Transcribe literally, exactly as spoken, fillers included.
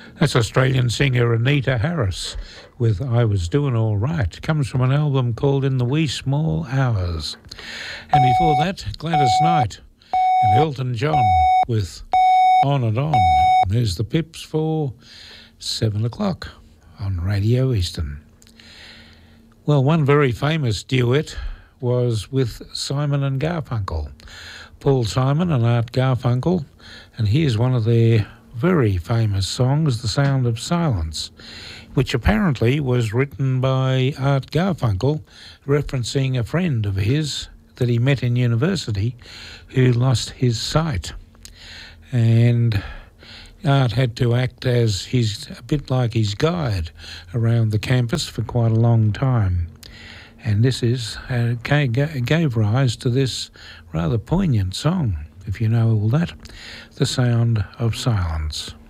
That's Australian singer Anita Harris with I Was Doing All Right. Comes from an album called In the Wee Small Hours. And before that, Gladys Knight and Elton John with On and On. And there's the Pips for seven o'clock on Radio Eastern. Well, one very famous duet was with Simon and Garfunkel. Paul Simon and Art Garfunkel. And here's one of their very famous songs, The Sound of Silence, which apparently was written by Art Garfunkel, referencing a friend of his that he met in university who lost his sight. And Art had to act as his, a bit like his guide around the campus for quite a long time. And this is uh, gave rise to this rather poignant song, if you know all that, The Sound of Silence.